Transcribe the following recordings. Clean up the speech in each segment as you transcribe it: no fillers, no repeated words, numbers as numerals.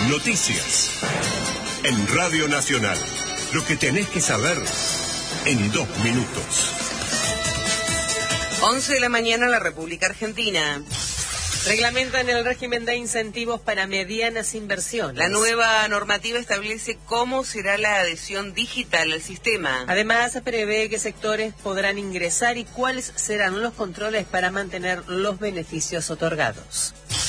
Noticias. En Radio Nacional. Lo que tenés que saber en 2 minutos. 11 de la mañana, la República Argentina. Reglamentan el régimen de incentivos para medianas inversiones. La nueva normativa establece cómo será la adhesión digital al sistema. Además, prevé qué sectores podrán ingresar y cuáles serán los controles para mantener los beneficios otorgados.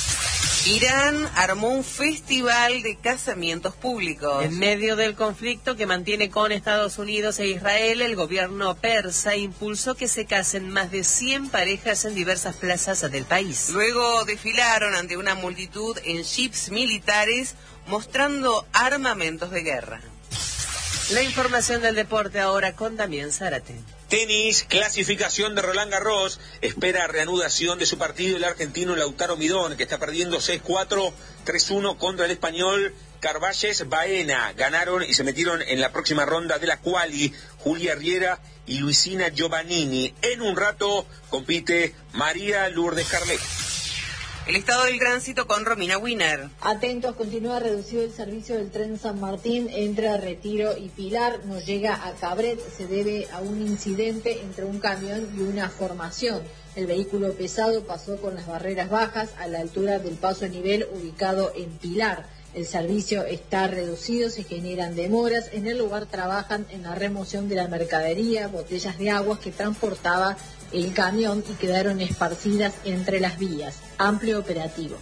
Irán armó un festival de casamientos públicos. En medio del conflicto que mantiene con Estados Unidos e Israel, el gobierno persa impulsó que se casen más de 100 parejas en diversas plazas del país. Luego desfilaron ante una multitud en jeeps militares mostrando armamentos de guerra. La información del deporte ahora con Damián Zárate. Tenis, clasificación de Roland Garros, espera reanudación de su partido el argentino Lautaro Midón, que está perdiendo 6-4, 3-1 contra el español Carvalles Baena. Ganaron y se metieron en la próxima ronda de la quali Julia Riera y Luisina Giovannini. En un rato compite María Lourdes Carlet. El estado del tránsito con Romina Wiener. Atentos, continúa reducido el servicio del tren San Martín entre Retiro y Pilar. No llega a Cabret, se debe a un incidente entre un camión y una formación. El vehículo pesado pasó con las barreras bajas a la altura del paso a nivel ubicado en Pilar. El servicio está reducido, se generan demoras. En el lugar trabajan en la remoción de la mercadería, botellas de agua que transportaba el camión y quedaron esparcidas entre las vías. Amplio operativo.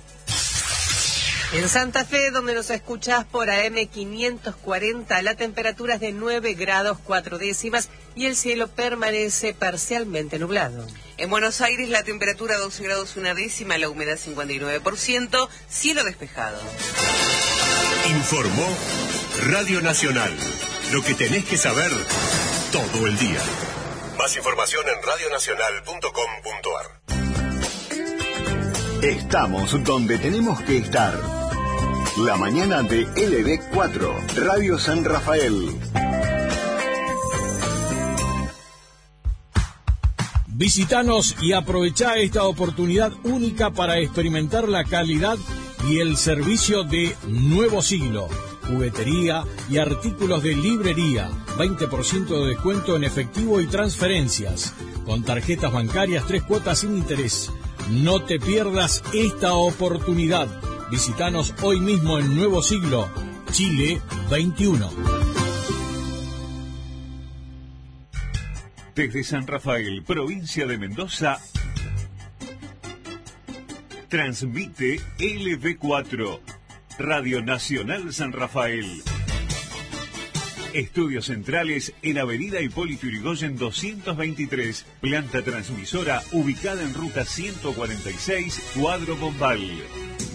En Santa Fe, donde nos escuchás por AM 540, la temperatura es de 9 grados 4 décimas y el cielo permanece parcialmente nublado. En Buenos Aires la temperatura 12 grados 1 décima, la humedad 59%, cielo despejado. Informó Radio Nacional. Lo que tenés que saber todo el día. Más información en radionacional.com.ar. Estamos donde tenemos que estar. La mañana de LB4, Radio San Rafael. Visítanos y aprovechá esta oportunidad única para experimentar la calidad y el servicio de Nuevo Siglo. Juguetería y artículos de librería. 20% de descuento en efectivo y transferencias. Con tarjetas bancarias, 3 cuotas sin interés. No te pierdas esta oportunidad. Visítanos hoy mismo en Nuevo Siglo, Chile 21. Desde San Rafael, provincia de Mendoza, transmite LB4, Radio Nacional San Rafael. Estudios centrales en Avenida Hipólito Yrigoyen 223, planta transmisora ubicada en ruta 146, Cuadro Bombal.